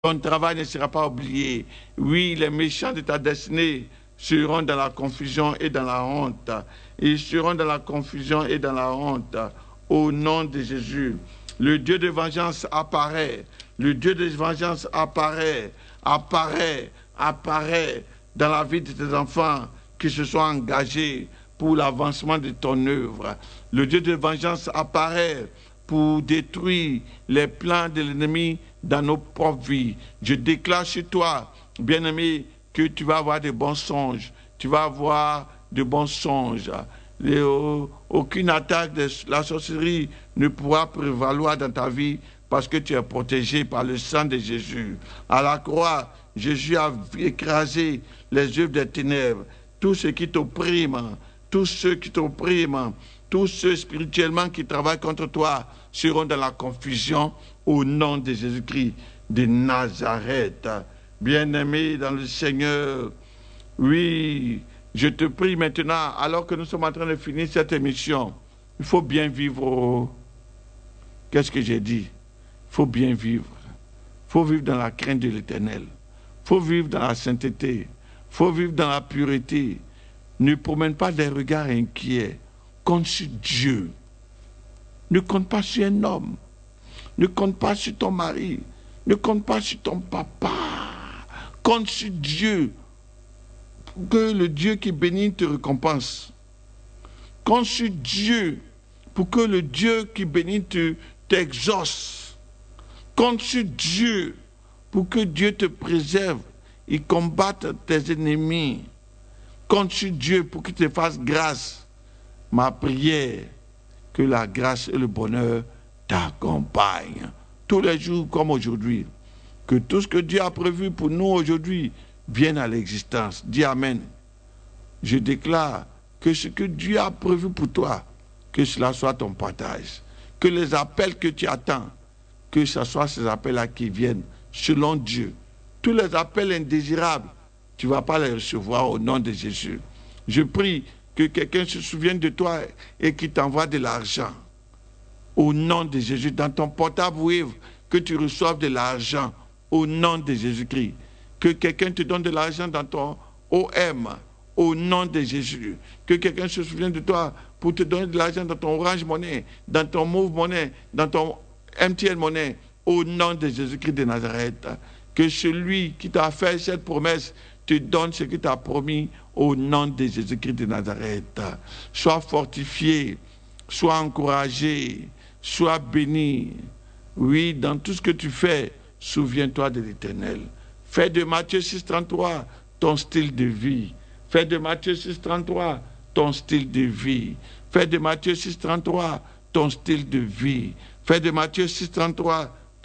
Ton travail ne sera pas oublié. Oui, les méchants de ta destinée seront dans la confusion et dans la honte. Ils seront dans la confusion et dans la honte. Au nom de Jésus, le Dieu de vengeance apparaît. Le Dieu de vengeance apparaît dans la vie de tes enfants qui se sont engagés pour l'avancement de ton œuvre. Le Dieu de vengeance apparaît pour détruire les plans de l'ennemi dans nos propres vies. Je déclare sur toi, bien-aimé, que tu vas avoir de bons songes. Tu vas avoir de bons songes. Aucune attaque de la sorcellerie ne pourra prévaloir dans ta vie parce que tu es protégé par le sang de Jésus. À la croix, Jésus a écrasé les œuvres des ténèbres. Tous ceux qui t'oppriment, tous ceux spirituellement qui travaillent contre toi seront dans la confusion au nom de Jésus-Christ de Nazareth. Bien-aimé dans le Seigneur, oui, je te prie maintenant, alors que nous sommes en train de finir cette émission, il faut bien vivre. Qu'est-ce que j'ai dit? Il faut bien vivre. Il faut vivre dans la crainte de l'Éternel. Il faut vivre dans la sainteté. Il faut vivre dans la pureté. Ne promène pas des regards inquiets. Compte sur Dieu. Ne compte pas sur un homme. Ne compte pas sur ton mari. Ne compte pas sur ton papa. Compte sur Dieu. Que le Dieu qui bénit te récompense. Compte sur Dieu pour que le Dieu qui bénit t'exauce. Compte sur Dieu pour que Dieu te préserve et combatte tes ennemis. Compte sur Dieu pour qu'il te fasse grâce. Ma prière, que la grâce et le bonheur t'accompagnent tous les jours comme aujourd'hui. Que tout ce que Dieu a prévu pour nous aujourd'hui vienne à l'existence. Dis Amen. Je déclare que ce que Dieu a prévu pour toi, que cela soit ton partage. Que les appels que tu attends, que ce soit ces appels-là qui viennent selon Dieu. Tous les appels indésirables, tu ne vas pas les recevoir au nom de Jésus. Je prie que quelqu'un se souvienne de toi et qui t'envoie de l'argent. Au nom de Jésus, dans ton portable Wave, que tu reçoives de l'argent au nom de Jésus-Christ. Que quelqu'un te donne de l'argent dans ton OM au nom de Jésus. Que quelqu'un se souvienne de toi pour te donner de l'argent dans ton Orange Money, dans ton Move Money, dans ton MTN Money, au nom de Jésus-Christ de Nazareth. Que celui qui t'a fait cette promesse te donne ce qu'il t'a promis au nom de Jésus-Christ de Nazareth. Sois fortifié, sois encouragé, sois béni. Oui, dans tout ce que tu fais, souviens-toi de l'Éternel. Fais de Matthieu 6,33 ton style de vie. Fais de Matthieu 6,33 ton style de vie. Fais de Matthieu 6,33 ton style de vie. Fais de Matthieu 6,33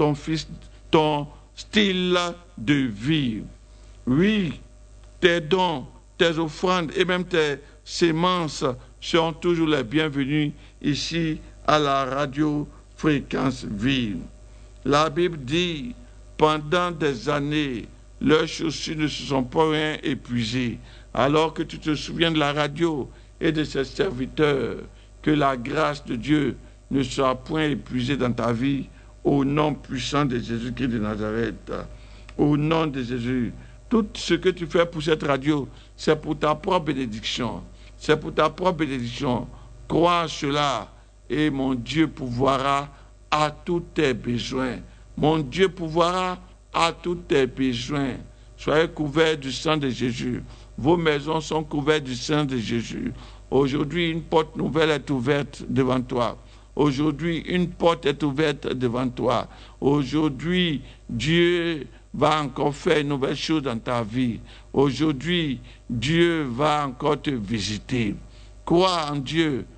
ton style de vie. Oui, tes dons, tes offrandes et même tes sémences seront toujours les bienvenus ici à la radio Fréquence Vie. La Bible dit, pendant des années, leurs chaussures ne se sont pas rien épuisées. Alors que tu te souviens de la radio et de ses serviteurs, que la grâce de Dieu ne soit point épuisée dans ta vie, au nom puissant de Jésus-Christ de Nazareth. Au nom de Jésus. Tout ce que tu fais pour cette radio, c'est pour ta propre bénédiction. C'est pour ta propre bénédiction. Crois en cela et mon Dieu pourvoira à tous tes besoins. Mon Dieu pourvoira à tous tes besoins. Soyez couverts du sang de Jésus. Vos maisons sont couvertes du sang de Jésus. Aujourd'hui, une porte nouvelle est ouverte devant toi. Aujourd'hui, une porte est ouverte devant toi. Aujourd'hui, Dieu va encore faire une nouvelle chose dans ta vie. Aujourd'hui, Dieu va encore te visiter. Crois en Dieu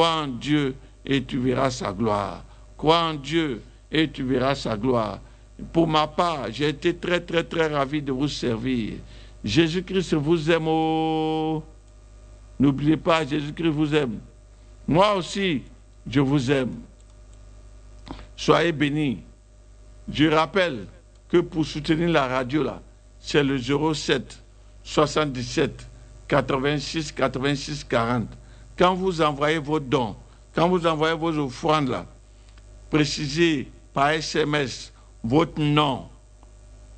et tu verras sa gloire. Crois en Dieu et tu verras sa gloire. Pour ma part, j'ai été très, très, très ravi de vous servir. Jésus-Christ vous aime. Oh. N'oubliez pas, Jésus-Christ vous aime. Moi aussi, je vous aime. Soyez bénis. Je rappelle que pour soutenir la radio, là, c'est le 07 77 86 86 40. Quand vous envoyez vos dons, quand vous envoyez vos offrandes, là, précisez par SMS votre nom